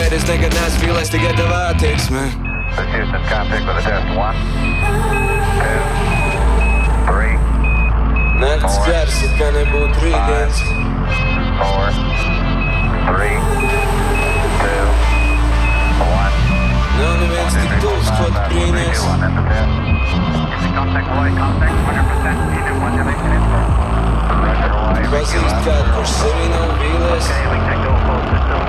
gaidi, es nekad neesmu vīlies, tikai tev attieksme. This Houston, contact with a test. 1, 2, 3, Nakts gars, it kā nebūtu rītdienas. 4, 3, 2, 1. Nav neviens tik tuvs, ko tu brīnies. Contact Hawaii, contact 100%, unit 1 Jamaican info. Pazīst kādu, kurš sevī nav vīlies. Okay, we take the whole system.